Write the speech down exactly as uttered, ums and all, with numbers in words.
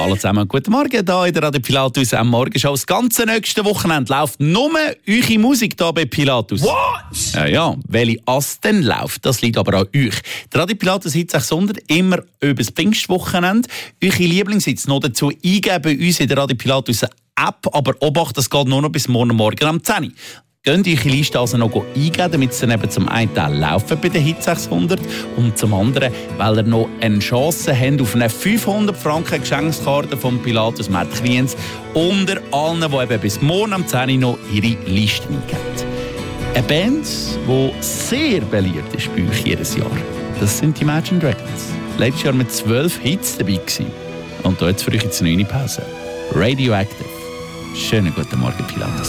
Hallo zusammen, guten Morgen hier in der Radio Pilatus am Morgenschau. Das ganze nächste Wochenende läuft nur eure Musik hier bei Pilatus. What? Ja, ja, welche Ass denn läuft, das liegt aber an euch. Der Radio Pilatus Hit sechshundert immer über das Pfingstwochenende. Eure Lieblingshits noch dazu eingeben bei uns in der Radio Pilatus App, aber Obacht, das geht nur noch bis morgen Morgen um zehn Uhr. Könnt ihr eure Liste also noch eingeben, damit sie dann eben zum einen Teil laufen bei der Hit sechshundert und zum anderen, weil ihr noch eine Chance habt auf eine fünfhundert Franken Geschenkskarte vom Pilatus März Kliens unter allen, die eben bis morgen um zehn Uhr noch ihre Liste eingeben. Eine Band, die sehr beliebt ist bei euch jedes Jahr, das sind die Imagine Dragons. Letztes Jahr mit zwölf Hits dabei gewesen. Und da jetzt für euch jetzt eine neue Pause. Radioactive. Schönen guten Morgen, Pilatus.